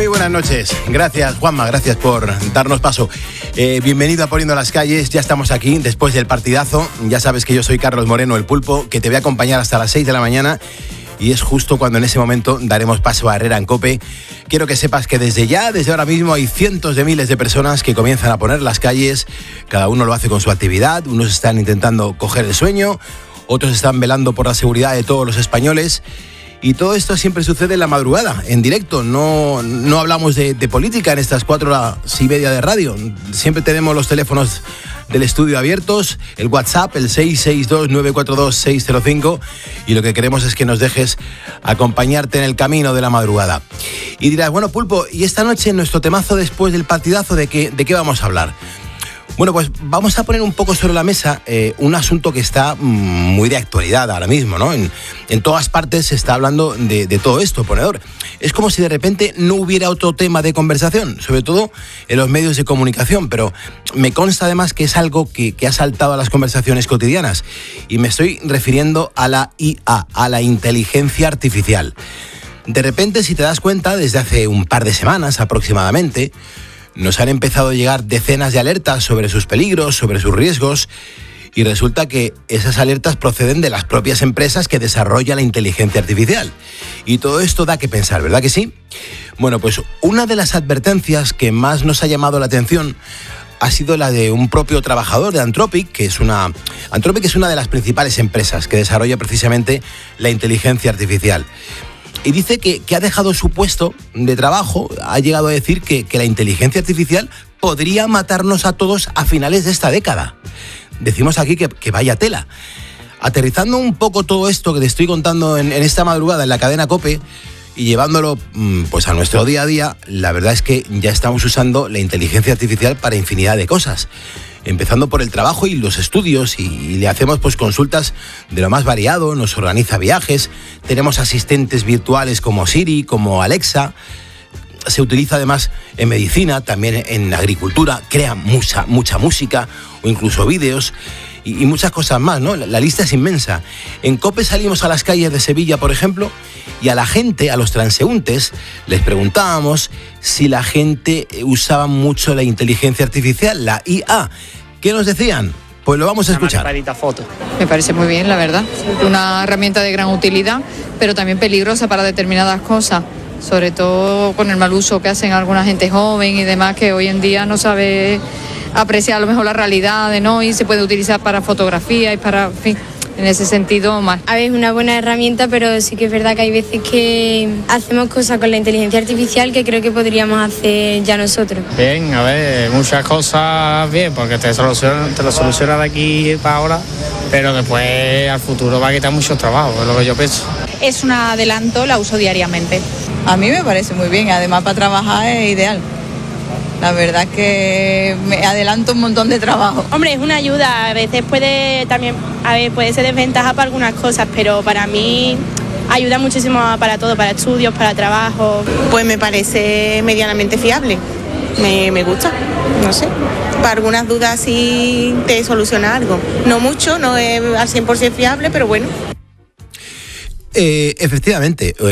Muy buenas noches. Gracias, Juanma, gracias por darnos paso. Bienvenido a Poniendo las Calles. Ya estamos aquí después del partidazo. Ya sabes que yo soy Carlos Moreno, el Pulpo, que te voy a acompañar hasta las 6 de la mañana. Y es justo cuando en ese momento daremos paso a Herrera en COPE. Quiero que sepas que desde ahora mismo hay cientos de miles de personas que comienzan a poner las calles. Cada uno lo hace con su actividad. Unos están intentando coger el sueño, otros están velando por la seguridad de todos los españoles. Y todo esto siempre sucede en la madrugada, en directo. No hablamos de política en estas 4 horas y media de radio. Siempre tenemos los teléfonos del estudio abiertos, el WhatsApp, el 662-942-605. Y lo que queremos es que nos dejes acompañarte en el camino de la madrugada. Y dirás, bueno, Pulpo, ¿y esta noche nuestro temazo después del partidazo de qué vamos a hablar? Bueno, pues vamos a poner un poco sobre la mesa un asunto que está muy de actualidad ahora mismo, ¿no? En todas partes se está hablando de todo esto, ponedor. Es como si de repente no hubiera otro tema de conversación, sobre todo en los medios de comunicación, pero me consta además que es algo que ha saltado a las conversaciones cotidianas. Y me estoy refiriendo a la IA, a la inteligencia artificial. De repente, si te das cuenta, desde hace un par de semanas aproximadamente, nos han empezado a llegar decenas de alertas sobre sus peligros, sobre sus riesgos, y resulta que esas alertas proceden de las propias empresas que desarrollan la inteligencia artificial. Y todo esto da que pensar, ¿verdad que sí? Bueno, pues una de las advertencias que más nos ha llamado la atención ha sido la de un propio trabajador de Anthropic, que es una de las principales empresas que desarrolla precisamente la inteligencia artificial. Y dice que ha dejado su puesto de trabajo, ha llegado a decir que la inteligencia artificial podría matarnos a todos a finales de esta década. Decimos aquí que vaya tela. Aterrizando un poco todo esto que te estoy contando en esta madrugada en la cadena COPE y llevándolo pues a nuestro día a día, la verdad es que ya estamos usando la inteligencia artificial para infinidad de cosas. Empezando por el trabajo y los estudios, y le hacemos pues consultas de lo más variado, nos organiza viajes, tenemos asistentes virtuales como Siri, como Alexa, se utiliza además en medicina, también en agricultura, crea mucha música o incluso vídeos y muchas cosas más, ¿no? La lista es inmensa. En COPE salimos a las calles de Sevilla, por ejemplo, y a la gente, a los transeúntes, les preguntábamos si la gente usaba mucho la inteligencia artificial, la IA. ¿Qué nos decían? Pues lo vamos a escuchar. Me parece muy bien, la verdad. Una herramienta de gran utilidad, pero también peligrosa para determinadas cosas. Sobre todo con el mal uso que hacen alguna gente joven y demás, que hoy en día no sabe apreciar a lo mejor la realidad, ¿no? Y se puede utilizar para fotografía y para, en fin, en ese sentido mal. A ver, es una buena herramienta, pero sí que es verdad que hay veces que hacemos cosas con la inteligencia artificial que creo que podríamos hacer ya nosotros. Bien, a ver, muchas cosas bien, porque te lo soluciona de aquí para ahora, pero después al futuro va a quitar mucho trabajo, es lo que yo pienso. Es un adelanto, la uso diariamente. A mí me parece muy bien, además para trabajar es ideal. La verdad es que me adelanto un montón de trabajo. Hombre, es una ayuda, a veces puede ser desventaja para algunas cosas, pero para mí ayuda muchísimo para todo, para estudios, para trabajo. Pues me parece medianamente fiable, me gusta, no sé. Para algunas dudas sí te soluciona algo. No mucho, no es al 100% fiable, pero bueno. Efectivamente,